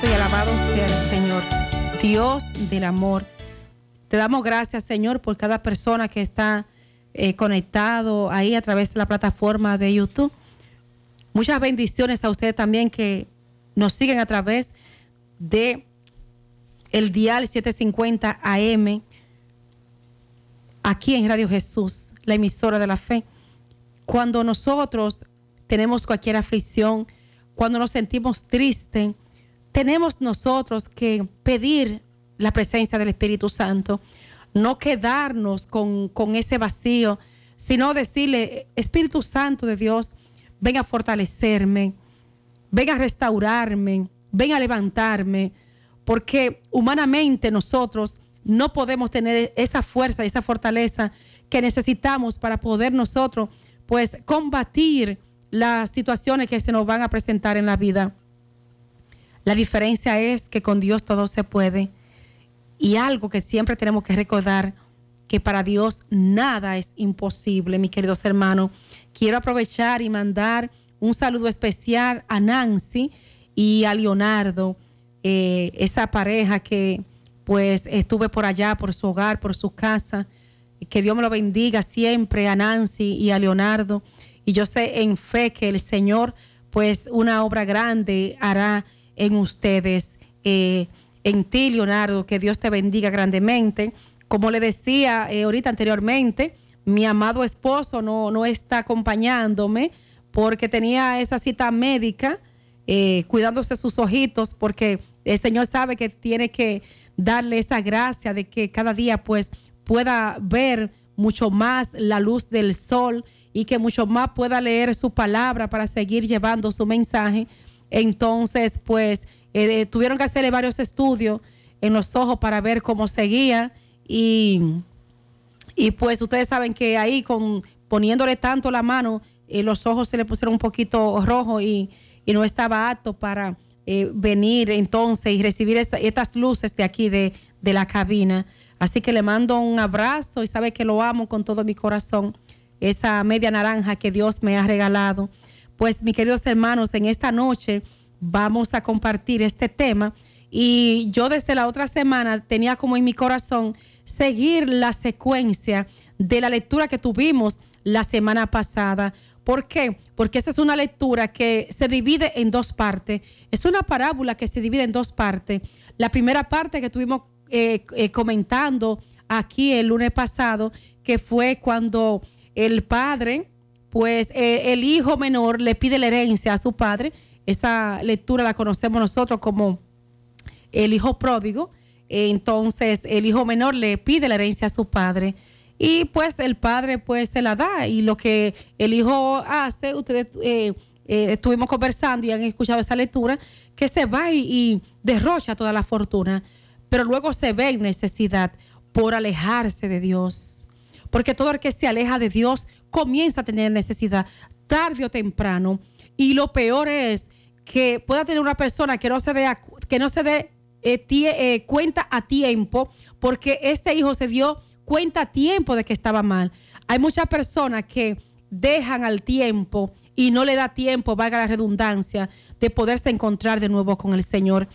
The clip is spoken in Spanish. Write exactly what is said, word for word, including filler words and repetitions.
Y alabado sea el Señor, Dios del amor. Te damos gracias, Señor, por cada persona que está eh, conectado ahí a través de la plataforma de YouTube. Muchas bendiciones a ustedes también que nos siguen a través de el dial setecientos cincuenta A M aquí en Radio Jesús, la emisora de la fe. Cuando nosotros tenemos cualquier aflicción, cuando nos sentimos tristes, tenemos nosotros que pedir la presencia del Espíritu Santo, no quedarnos con, con ese vacío, sino decirle: Espíritu Santo de Dios, ven a fortalecerme, ven a restaurarme, ven a levantarme, porque humanamente nosotros no podemos tener esa fuerza, esa fortaleza que necesitamos para poder nosotros, pues, combatir las situaciones que se nos van a presentar en la vida. La diferencia es que con Dios todo se puede. Y algo que siempre tenemos que recordar, que para Dios nada es imposible, mis queridos hermanos. Quiero aprovechar y mandar un saludo especial a Nancy y a Leonardo, eh, esa pareja que pues estuve por allá, por su hogar, por su casa. Que Dios me lo bendiga siempre a Nancy y a Leonardo. Y yo sé en fe que el Señor pues una obra grande hará en ustedes, eh, en ti, Leonardo, que Dios te bendiga grandemente. Como le decía eh, ahorita anteriormente, mi amado esposo no, no está acompañándome porque tenía esa cita médica, eh, cuidándose sus ojitos, porque el Señor sabe que tiene que darle esa gracia de que cada día pues pueda ver mucho más la luz del sol y que mucho más pueda leer su palabra para seguir llevando su mensaje. Entonces, pues, eh, tuvieron que hacerle varios estudios en los ojos para ver cómo seguía y, y pues ustedes saben que ahí con poniéndole tanto la mano, eh, los ojos se le pusieron un poquito rojos y, y no estaba apto para eh, venir entonces y recibir esa, estas luces de aquí de, de la cabina. Así que le mando un abrazo y sabe que lo amo con todo mi corazón, esa media naranja que Dios me ha regalado. Pues, mis queridos hermanos, en esta noche vamos a compartir este tema y yo desde la otra semana tenía como en mi corazón seguir la secuencia de la lectura que tuvimos la semana pasada. ¿Por qué? Porque esa es una lectura que se divide en dos partes. Es una parábola que se divide en dos partes. La primera parte que estuvimos eh, eh, comentando aquí el lunes pasado, que fue cuando el padre... pues eh, el hijo menor le pide la herencia a su padre. Esa lectura la conocemos nosotros como el hijo pródigo. Eh, entonces el hijo menor le pide la herencia a su padre y pues el padre pues se la da, y lo que el hijo hace, ustedes eh, eh, estuvimos conversando y han escuchado esa lectura, que se va y, y derrocha toda la fortuna, pero luego se ve en necesidad por alejarse de Dios, porque todo el que se aleja de Dios comienza a tener necesidad tarde o temprano. Y lo peor es que pueda tener una persona que no se dé, que no se dé eh, tie, eh, cuenta a tiempo, porque este hijo se dio cuenta a tiempo de que estaba mal. Hay muchas personas que dejan al tiempo y no le da tiempo, valga la redundancia, de poderse encontrar de nuevo con el Señor.